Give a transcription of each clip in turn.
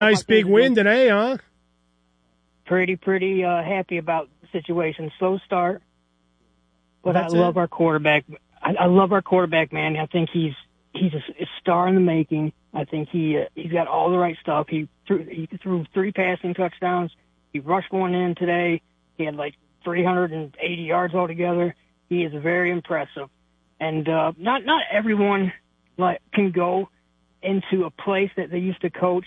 Nice big win today, huh? Pretty happy about the situation. Slow start, but That's I love our quarterback. I love our quarterback, man. I think he's a star in the making. I think he's got all the right stuff. He threw 3 passing touchdowns. He rushed one in today. He had like 380 yards altogether. He is very impressive. And not everyone can go into a place that they used to coach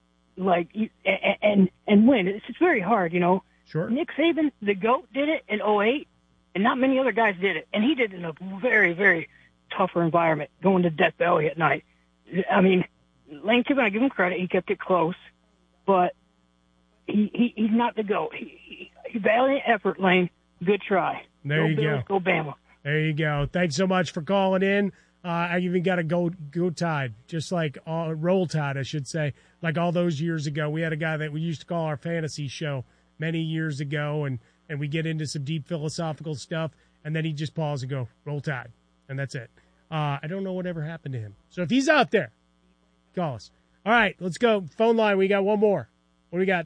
and win. It's very hard, you know. Sure. Nick Saban, the GOAT, did it in 2008, and not many other guys did it. And he did it in a very, very tougher environment, going to Death Valley at night. I mean, Lane Kiffin, I give him credit. He kept it close, but he's not the GOAT. He valiant effort, Lane. Good try. There you Bills, go. Go Bama. There you go. Thanks so much for calling in. I even got a go Tide, just like Roll Tide, I should say. Like all those years ago, we had a guy that we used to call our fantasy show many years ago, and we get into some deep philosophical stuff, and then he just pause and go, Roll Tide, and that's it. I don't know whatever happened to him. So if he's out there, call us. All right, let's go. Phone line, we got one more. What do we got?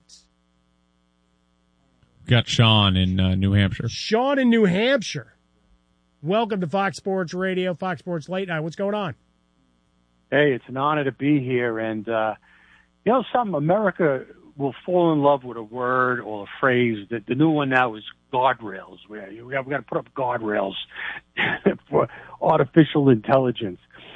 Got Sean in New Hampshire. Sean in New Hampshire. Welcome to Fox Sports Radio, Fox Sports Late Night. What's going on? Hey, it's an honor to be here. And, you know, America will fall in love with a word or a phrase. That the new one now is guardrails. We got to put up guardrails for artificial intelligence.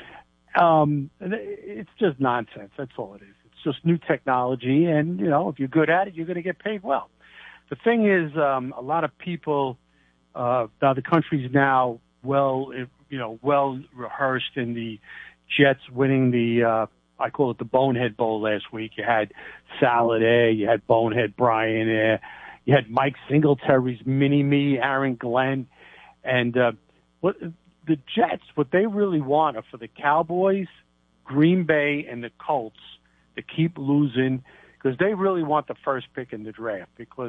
It's just nonsense. That's all it is. It's just new technology. And, you know, if you're good at it, you're going to get paid well. The thing is, a lot of people, now the country's now well rehearsed in the Jets winning the, I call it the Bonehead Bowl last week. You had Salad there, you had Bonehead Brian there, you had Mike Singletary's mini-me, Aaron Glenn. And what the Jets, what they really want are for the Cowboys, Green Bay, and the Colts to keep losing, because they really want the first pick in the draft. Because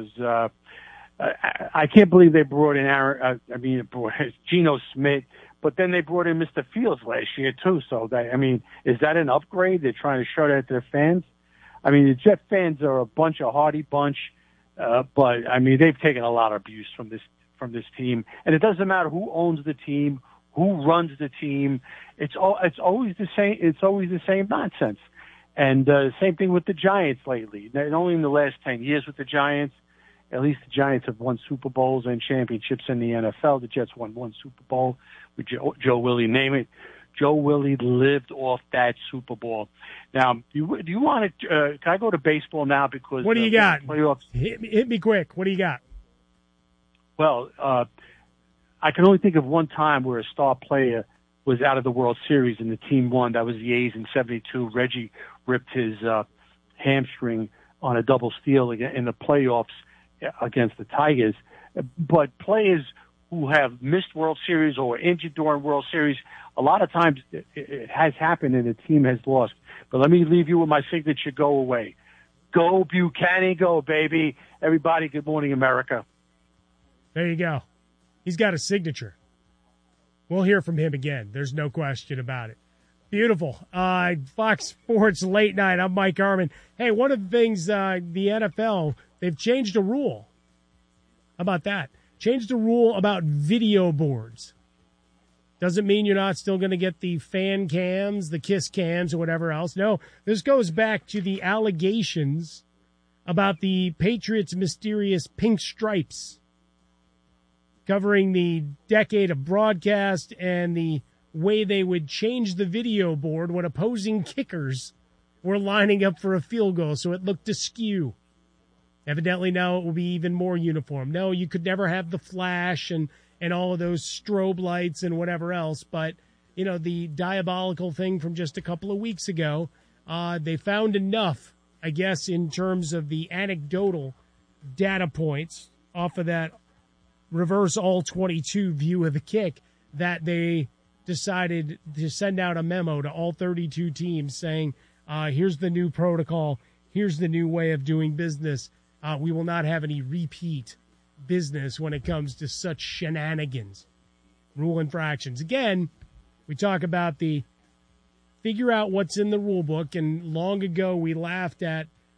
I can't believe they brought in Geno Smith, but then they brought in Mr. Fields last year too. So is that an upgrade? They're trying to show that to their fans. I mean, the Jet fans are a bunch of hardy bunch, but I mean they've taken a lot of abuse from this team, and it doesn't matter who owns the team, who runs the team. It's always the same. It's always the same nonsense. And same thing with the Giants lately. Not only in the last 10 years with the Giants, at least the Giants have won Super Bowls and championships in the NFL. The Jets won 1 Super Bowl with Joe Willie. Name it. Joe Willie lived off that Super Bowl. Now, do you want to? Can I go to baseball now? Because what do you got? Playoffs. Hit me quick. What do you got? Well, I can only think of one time where a star player was out of the World Series and the team won. That was the A's in '72. Reggie ripped his hamstring on a double steal in the playoffs against the Tigers. But players who have missed World Series or were injured during World Series, a lot of times it has happened and the team has lost. But let me leave you with my signature, go away. Go Buchanan, go, baby. Everybody, good morning, America. There you go. He's got a signature. We'll hear from him again. There's no question about it. Beautiful. Fox Sports Late Night. I'm Mike Harmon. Hey, one of the things, the NFL, they've changed a rule. How about that? Changed the rule about video boards. Doesn't mean you're not still going to get the fan cams, the kiss cams, or whatever else. No, this goes back to the allegations about the Patriots' mysterious pink stripes, covering the decade of broadcast and the way they would change the video board when opposing kickers were lining up for a field goal, so it looked askew. Evidently now it will be even more uniform. No, you could never have the flash and all of those strobe lights and whatever else, but, you know, the diabolical thing from just a couple of weeks ago, they found enough, I guess, in terms of the anecdotal data points off of that reverse all 22 view of the kick, that they decided to send out a memo to all 32 teams saying, here's the new protocol, here's the new way of doing business. We will not have any repeat business when it comes to such shenanigans, rule infractions. Again, we talk about the figure out what's in the rule book, and long ago we laughed at